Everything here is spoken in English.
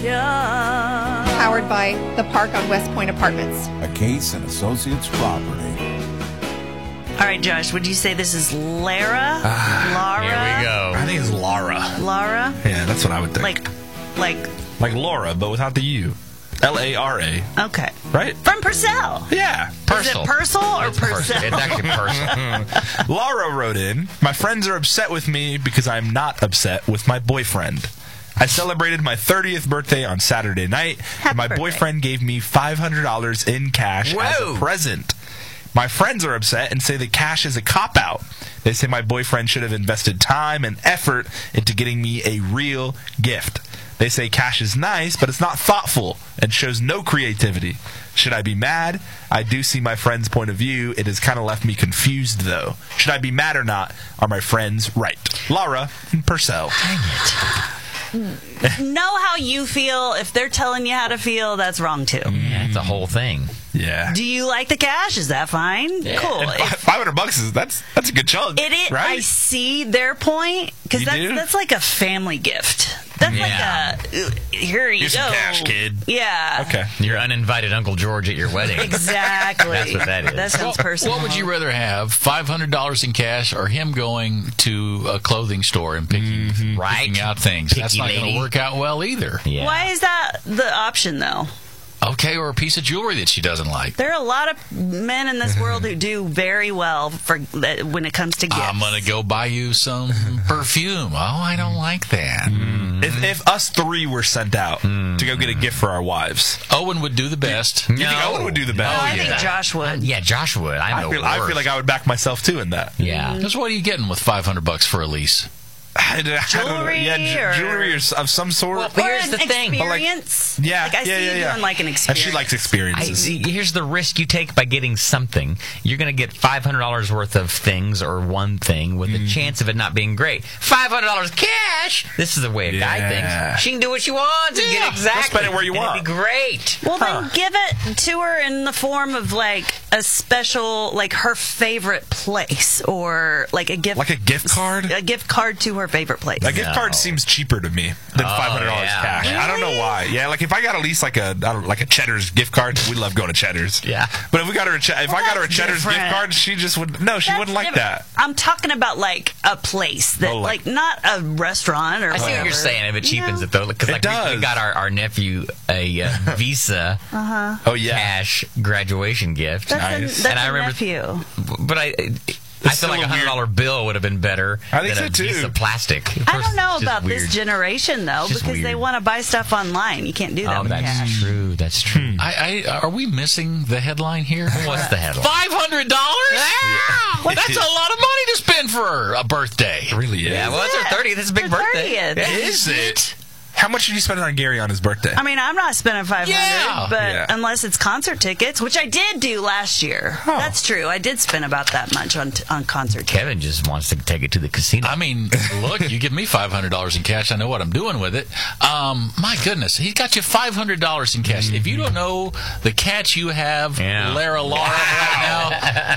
Powered by The Park on West Point Apartments. A Case and Associates property. All right, Josh, would you say this is Lara? Laura? Here we go. I think it's Laura. Laura? Yeah, that's what I would think. Like Laura, but without the U. L-A-R-A. Okay. Right? From Purcell. Yeah. Purcell. Is it Purcell or It's Purcell? It's actually Purcell. Laura wrote in, my friends are upset with me because I'm not upset with my boyfriend. I celebrated my 30th birthday on Saturday night, and my birthday. boyfriend gave me $500 in cash as a present. My friends are upset and say that cash is a cop-out. They say my boyfriend should have invested time and effort into getting me a real gift. They say cash is nice, but it's not thoughtful and shows no creativity. Should I be mad? I do see my friend's point of view. It has kind of left me confused, though. Should I be mad or not? Are my friends right? Laura from Purcell. Know how you feel. If they're telling you how to feel, that's wrong, too. Yeah, it's a whole thing. Yeah. Do you like the cash? Is that fine? Yeah. Cool. And $500 is that's a good chunk. It is. right? I see their point because You do? that's like a family gift. That's Yeah. like a here you Here's go. some cash, kid. Yeah. Okay. Your uninvited Uncle George at your wedding. Exactly. That's what that is. That sounds personal. What would you rather have, $500 in cash or him going to a clothing store and picking out things? That's Picky not going lady. to work out well either. Yeah. Why is that the option, though? Okay, or a piece of jewelry that she doesn't like. There are a lot of men in this world who do very well when it comes to gifts. I'm going to go buy you some perfume. Oh, I don't like that. If us three were sent out to go get a gift for our wives, Owen would do the best. you think Owen would do the best? Oh, I think Josh would. Yeah, Josh would. I feel like I would back myself too in that. Yeah. Because what are you getting with $500 for a lease? I don't know. Jewelry Yeah, or- jewelry of some sort. Well, but Or here's an the thing. experience. Yeah, Like I see you doing like an And experience. she likes experiences. Here's the risk you take by getting something. You're going to get $500 worth of things or one thing with a chance of it not being great. $500 cash. This is the way a guy Yeah. thinks. She can do what she wants and get exactly. spend it where you and want. It'd be great. Well, then give it to her in the form of like a special, like her favorite place, or like a gift, Like a gift card? a gift card to her favorite place. A gift card seems cheaper to me than $500 yeah. cash. I don't know why. Yeah, like if I got at least like a Cheddar's gift card, we love going to Cheddar's. Yeah. But if we got her, if I got her a that's Cheddar's gift different. card, she just would. No, she That's wouldn't like different. that. I'm talking about like a place that, Oh, like- not a restaurant or I see whatever. what you're saying. If it You cheapens know? it, though. Because It like, does. we got our nephew a Visa Oh yeah. cash graduation gift. That's Nice. a, that's And I a remember- nephew. But I feel still like a a $100 bill would have been better I think than a so, too. piece of plastic. I don't know It's just about weird. this generation though, It's just because they weird. want to buy stuff online. You can't do that Oh, with that's cash. true. That's true. Are we missing the headline here? What's the headline? $500? Well, that's a lot of money to spend for a birthday. It really is. Yeah, well, it's her 30th. It's a big Her birthday. 30th. Yeah. Is it? How much did you spend on Gary on his birthday? I mean, I'm not spending $500, Yeah. but Yeah. unless it's concert tickets, which I did do last year. Oh. That's true. I did spend about that much on concert tickets. Kevin just wants to take it to the casino. I mean, look, you give me $500 in cash, I know what I'm doing with it. My goodness, he's got you $500 in cash. If you don't know the catch you have, Yeah. Lara Laura, right now,